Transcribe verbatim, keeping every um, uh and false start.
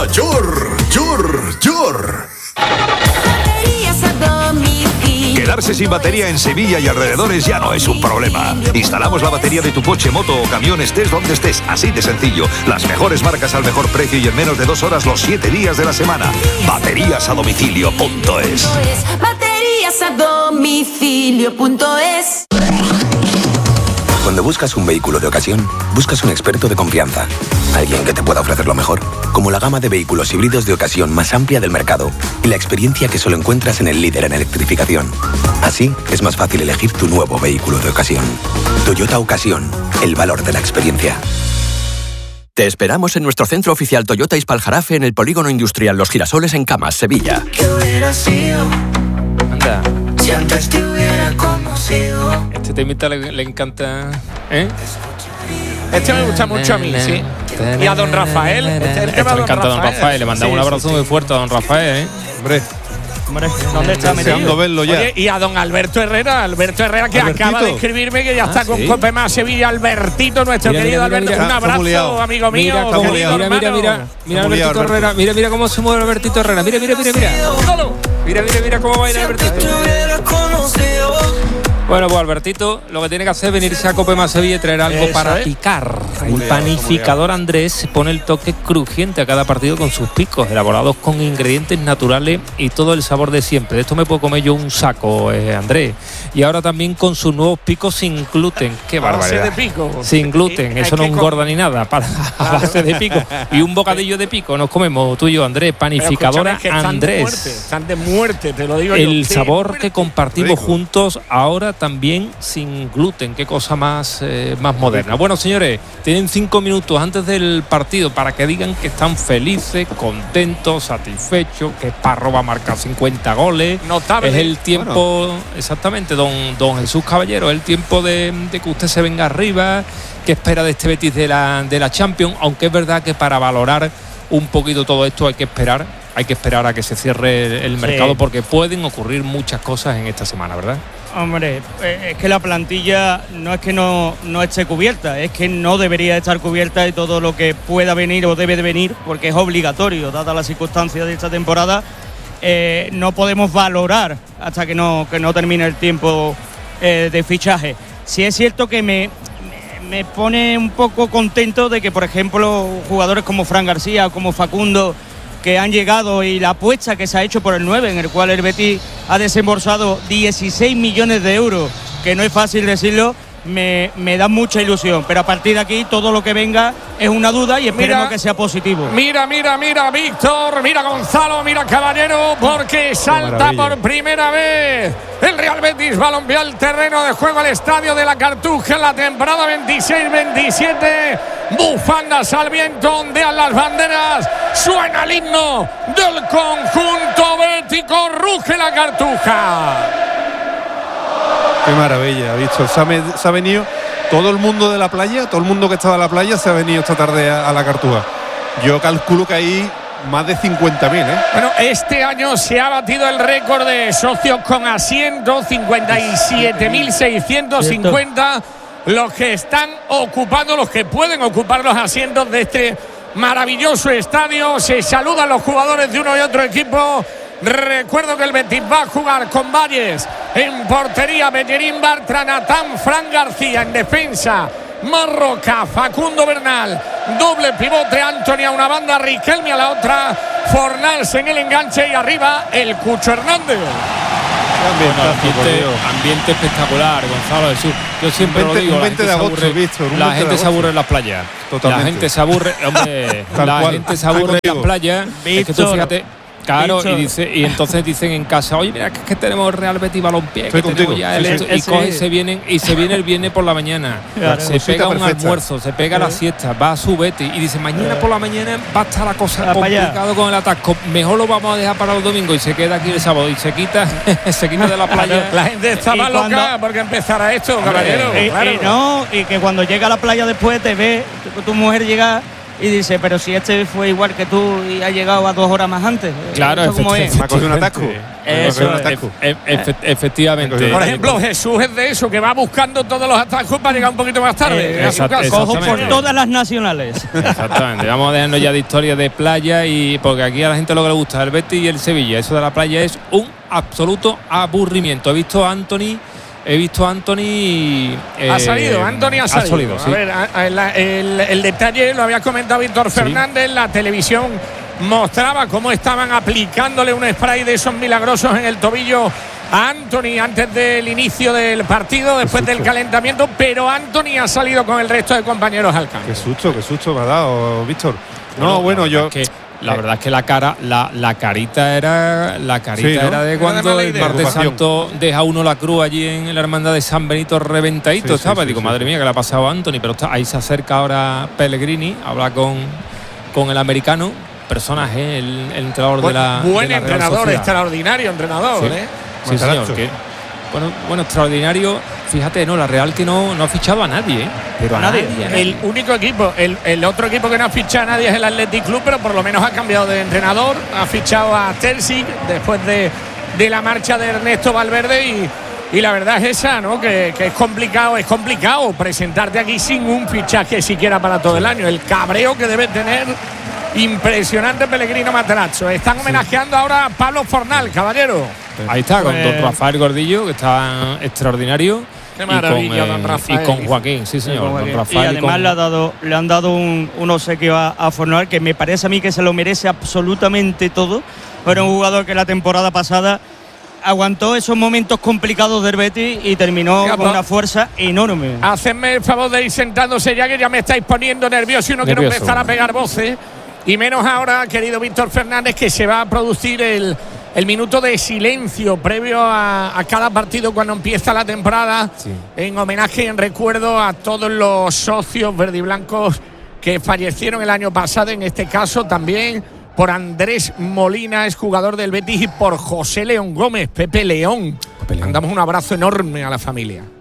Yor, Yor, Yor. Quedarse sin batería en Sevilla y alrededores ya no es un problema. Instalamos la batería de tu coche, moto o camión, estés donde estés, así de sencillo. Las mejores marcas al mejor precio y en menos de dos horas los siete días de la semana. Baterías a domicilio punto es. Baterías a domicilio punto es. Cuando buscas un vehículo de ocasión, buscas un experto de confianza. Alguien que te pueda ofrecer lo mejor, como la gama de vehículos híbridos de ocasión más amplia del mercado y la experiencia que solo encuentras en el líder en electrificación. Así, es más fácil elegir tu nuevo vehículo de ocasión. Toyota Ocasión, el valor de la experiencia. Te esperamos en nuestro centro oficial Toyota Ispaljarafe en el Polígono Industrial Los Girasoles en Camas, Sevilla. ¿Qué hubiera sido? Anda. Si antes te hubiera conocido. Este temita le, le encanta, ¿eh? Este me gusta mucho a mí, sí. Y a don Rafael. Este es el Esto tema le de encanta a don Rafael. Le mandamos Sí, un abrazo sí, muy sí. fuerte a don Rafael, ¿eh? Hombre, Hombre, ¿dónde está deseando metido? verlo ya. Oye, y a don Alberto Herrera, Alberto Herrera que Albertito. acaba de escribirme que ya Ah, está con sí. Cope Más Sevilla, Albertito, nuestro Mira, querido mira, mira, Alberto. mira. Un Está muy liado. abrazo, amigo mío. Mira, cómo, querido mira, mira, hermano. mira, mira, Está muy liado, Albertito Alberto. Herrera, mira, mira cómo se mueve Albertito Herrera, mira, mira, mira, mira. Mira, mira, mira cómo baila Albertito. Te hubiera conocido. Bueno, pues Albertito lo que tiene que hacer es venirse a Cope Más Sevilla y traer algo Eso para es. picar. El liado, panificador Andrés pone el toque crujiente a cada partido con sus picos, elaborados con ingredientes naturales y todo el sabor de siempre. De esto me puedo comer yo un saco, eh, Andrés. Y ahora también con sus nuevos picos sin gluten. ¡Qué A base barbaridad! de pico. Sin gluten, Y hay eso no que engorda ni nada. Para, a base de pico. Y un bocadillo de pico nos comemos tú y yo, Andrés. Pero Panificadora escúchame, que están de muerte, Andrés. están de muerte, te lo digo yo. El Sí, sabor muerte. que compartimos Rico. juntos ahora también sin gluten. Qué cosa más, eh, más moderna. Bueno, señores, tienen cinco minutos antes del partido para que digan que están felices, contentos, satisfechos, que Parro va a marcar cincuenta goles. Notable. Es el tiempo, exactamente, don, don Jesús Caballero, es el tiempo de, de que usted se venga arriba, que espera de este Betis de la, de la Champions, aunque es verdad que para valorar un poquito todo esto hay que esperar, hay que esperar a que se cierre el, el mercado, porque pueden ocurrir muchas cosas en esta semana, ¿verdad? Hombre, eh, es que la plantilla no es que no, no esté cubierta, es que no debería estar cubierta y todo lo que pueda venir o debe de venir, porque es obligatorio, dada las circunstancias de esta temporada, eh, no podemos valorar hasta que no, que no termine el tiempo eh, de fichaje. Sí es cierto que me, me, me pone un poco contento de que, por ejemplo, jugadores como Fran García o como Facundo, que han llegado, y la apuesta que se ha hecho por el nueve, en el cual el Betis ha desembolsado dieciséis millones de euros, que no es fácil decirlo, me, me da mucha ilusión. Pero a partir de aquí todo lo que venga es una duda y esperemos Mira, que sea positivo. Mira, mira, mira, Víctor, mira Gonzalo, mira Caballero, porque salta maravilla. por primera vez el Real Betis Balompié al terreno de juego, al estadio de la Cartuja en la temporada veintiséis veintisiete. Bufandas al viento, ondean las banderas, suena el himno del conjunto bético, ruge la Cartuja. Qué maravilla, Víctor. Se ha, me- se ha venido todo el mundo de la playa, todo el mundo que estaba en la playa se ha venido esta tarde a, a la Cartuja. Yo calculo que hay más de cincuenta mil, ¿eh? Bueno, este año se ha batido el récord de socios con asientos, cincuenta y siete mil seiscientos cincuenta los que están ocupando, los que pueden ocupar los asientos de este maravilloso estadio. Se saludan los jugadores de uno y otro equipo. Recuerdo que el Betis va a jugar con Valles en portería, Bellerín, Bartra, Natán, Fran García en defensa, Marroca, Facundo Bernal, doble pivote, Anthony a una banda, Riquelme a la otra, Fornals en el enganche y arriba el Cucho Hernández. Bueno, ambiente, ambiente espectacular, Gonzalo Jesús. Yo siempre Un lo veinte- digo, un la veinte gente de se agosto, aburre, Víctor, un la veinte de gente se agosto. aburre en las playas. Totalmente. La gente se aburre, hombre, Tal la cual. gente se Estoy aburre en las contigo. playas. Es que tú Víctor, fíjate, claro, y Víctor. dice, y entonces dicen en casa, oye, mira, que es que tenemos Real Betis Balompié, que Estoy tenemos contigo, ya sí, el sí. esto, y Ese- coge y se vienen, y se viene el viernes por la mañana. Claro. Se Cosita pega un perfecta. almuerzo, se pega la siesta, va a su Betis y dice, mañana por la mañana va a estar la cosa Va para allá. complicado con el atasco. Mejor lo vamos a dejar para los domingos y se queda aquí el sábado y se quita, se quita de la playa. La gente está Y más cuando- loca porque empezará esto, caballero. Y, claro. y no, y que cuando llega a la playa después te ve, tu, tu mujer llega y dice, pero si este fue igual que tú y ha llegado a dos horas más antes. Claro, ¿Eso cómo es? Me ha cogido un atasco. Eso, un atasco. E- efe- efectivamente. Por ejemplo, Jesús es de eso, que va buscando todos los atajos para llegar un poquito más tarde. Eh, a su casa. Cojo por exactamente. todas las nacionales. Exactamente, vamos a dejarnos ya de historias de playa y porque aquí a la gente lo que le gusta es el Betis y el Sevilla. Eso de la playa es un absoluto aburrimiento. He visto a Anthony, he visto a Anthony. Eh, Ha salido, Anthony ha salido. Ha salido, sí. A ver, a- a- la- el, el detalle lo había comentado Víctor Fernández, la televisión mostraba cómo estaban aplicándole un spray de esos milagrosos en el tobillo a Anthony antes del inicio del partido, después del calentamiento, pero Anthony ha salido con el resto de compañeros al campo. Qué susto, qué susto me ha dado, Víctor. No, bueno, la yo. verdad es que- la verdad es que la cara, la, la carita era la carita Sí, ¿no? era de Era de cuando mala el idea. martes Preocupación. santo deja uno la cruz allí en la hermandad de San Benito reventadito. Sí, sí, estaba, sí, digo, sí, madre sí. mía, que le ha pasado a Anthony, pero está, ahí se acerca ahora Pellegrini, habla con, con el americano, personaje, el, el entrenador Buen, de la buen de la Real entrenador, Sociedad. extraordinario entrenador, Sí. ¿eh? Sí, Mataracho. señor, que- bueno, bueno, extraordinario. Fíjate, no, la Real que no, no ha fichado a nadie, ¿eh? Pero a Nadie. nadie. a nadie. El único equipo, el, el otro equipo que no ha fichado a nadie es el Athletic Club, pero por lo menos ha cambiado de entrenador, ha fichado a Terzic después de, de la marcha de Ernesto Valverde y, y la verdad es esa, ¿no? Que, que es complicado, es complicado presentarte aquí sin un fichaje siquiera para todo el año. El cabreo que debe tener impresionante Pellegrino Matarazzo. Están homenajeando ahora a Pablo Fornal, caballero. Ahí está, con Pues- don Rafael Gordillo, que está extraordinario. Qué y con, maravilla, eh, don Rafael. Y con Joaquín, sí, señor. Como Don que- Rafael y además con- le, ha dado, le han dado un, un obsequio a, a Fornal que me parece a mí que se lo merece absolutamente todo. Era un jugador que la temporada pasada aguantó esos momentos complicados del Betis y terminó Venga, con pa- una fuerza enorme. Hacedme el favor de ir sentándose ya, que ya me estáis poniendo nervioso y no quiero Nervioso. empezar a pegar voces. Y menos ahora, querido Víctor Fernández, que se va a producir el, el minuto de silencio previo a, a cada partido cuando empieza la temporada, Sí. en homenaje y en recuerdo a todos los socios verdiblancos que fallecieron el año pasado, en este caso también por Andrés Molina, es jugador del Betis, y por José León Gómez, Pepe León. Pepe León. Mandamos un abrazo enorme a la familia.